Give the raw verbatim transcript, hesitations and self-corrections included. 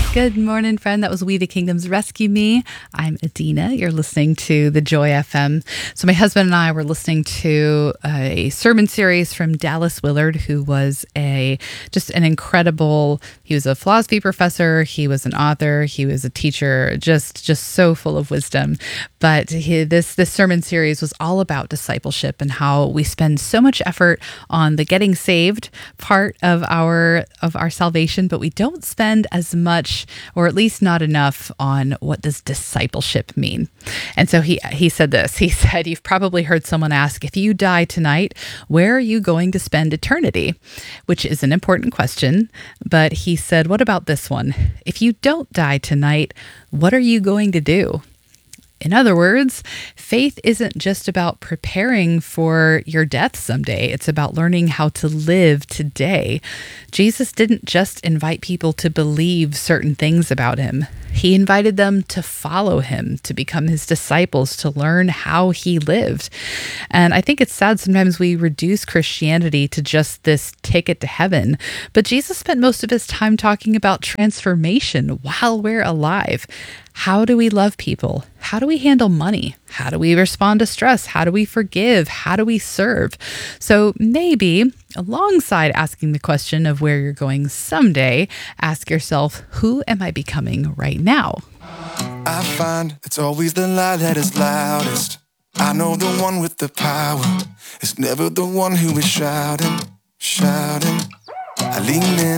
Good morning, friend. That was We the Kingdoms Rescue Me. I'm Adina. You're listening to the Joy F M. So my husband and I were listening to a sermon series from Dallas Willard, who was a just an incredible, he was a philosophy professor, he was an author, he was a teacher, just just so full of wisdom. But he, this this sermon series was all about discipleship and how we spend so much effort on the getting saved part of our of our salvation, but we don't spend as much, or at least not enough, on what does discipleship mean. And so he he said this. He said, you've probably heard someone ask, if you die tonight, where are you going to spend eternity? Which is an important question. But he said, what about this one? If you don't die tonight, what are you going to do? In other words, faith isn't just about preparing for your death someday. It's about learning how to live today. Jesus didn't just invite people to believe certain things about him. He invited them to follow him, to become his disciples, to learn how he lived. And I think it's sad sometimes we reduce Christianity to just this ticket to heaven. But Jesus spent most of his time talking about transformation while we're alive. How do we love people? How do we handle money? How do we respond to stress? How do we forgive? How do we serve? So maybe alongside asking the question of where you're going someday, ask yourself, who am I becoming right now? I find it's always the lie that is loudest. I know the one with the power. It's never the one who is shouting, shouting. I lean in